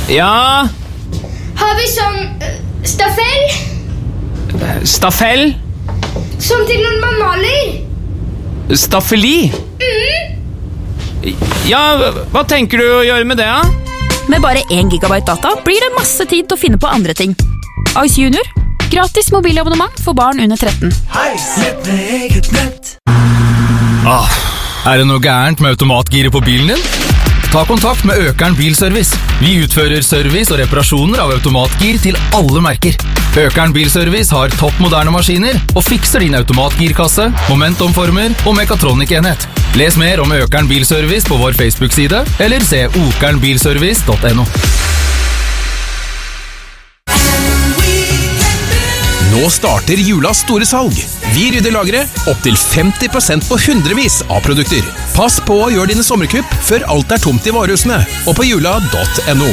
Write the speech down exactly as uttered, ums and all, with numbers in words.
Ja? Har vi sånn uh, staffell? Staffell? Sånn til når man maler? Staffeli? Mm. Ja, hva tenker du å gjøre med det, da? Med bare én gigabyte data blir det masse tid til å finne på andre ting. Ice Junior. Gratis mobilabonnement for barn under tretten. Hei, sett med eget nett. Ah, er det noe gærent med automatgiret på bilen din? Ta kontakt med Økern Bilservice. Vi utfører service og reparasjoner av automatgir til alle merker. Økern Bilservice har topp moderne maskiner og fikser din automatgirkasse, momentomformer og mekatronikenhet. Les mer om Økern Bilservice på vår Facebook-side, eller se okernbilservice punktum no. Nå starter julas store salg. Vi rydder lageret opp til femti prosent på hundrevis av produkter. Pass på å gjøre dine sommerkupp før alt er tomt i varehusene, og på jula punktum no.